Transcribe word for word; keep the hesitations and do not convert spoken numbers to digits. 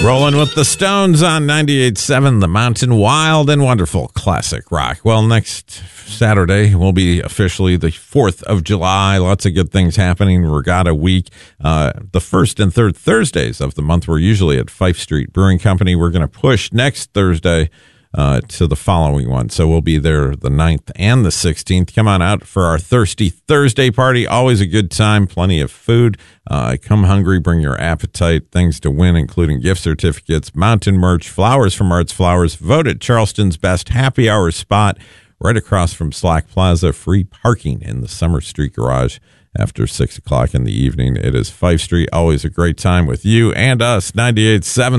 Rolling with the Stones on ninety-eight point seven, The Mountain. Wild and wonderful classic rock. Well, next Saturday will be officially the fourth of July. Lots of good things happening. Regatta Week. Uh, the first and third Thursdays of the month, we're usually at Fife Street Brewing Company. We're going to push next Thursday uh, to the following one. So we'll be there the ninth and the sixteenth. Come on out for our Thirsty Thursday party. Always a good time. Plenty of food. Uh, come hungry, bring your appetite, things to win, including gift certificates, mountain merch, flowers from Arts Flowers, voted Charleston's best happy hour spot right across from Slack Plaza, free parking in the Summer Street Garage after six o'clock in the evening. It is Fife Street. Always a great time with you and us, ninety-eight point seven.